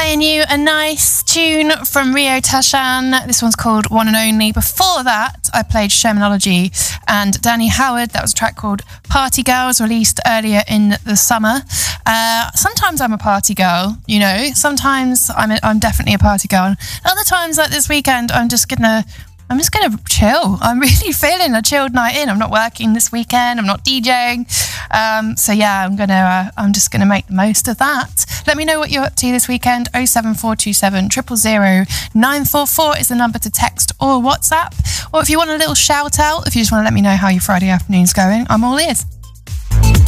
Playing you a nice tune from Rio Tashan. This one's called One and Only. Before that, I played Shermanology and Danny Howard. That was a track called Party Girls, released earlier in the summer. Sometimes I'm a party girl, you know. Sometimes I'm definitely a party girl. And other times, like this weekend, I'm just gonna chill. I'm really feeling a chilled night in. I'm not working this weekend. I'm not DJing. So yeah, I'm just gonna make the most of that. Let me know what you're up to this weekend. 07427 000 944 is the number to text or WhatsApp. Or if you want a little shout out, if you just want to let me know how your Friday afternoon's going, I'm all ears.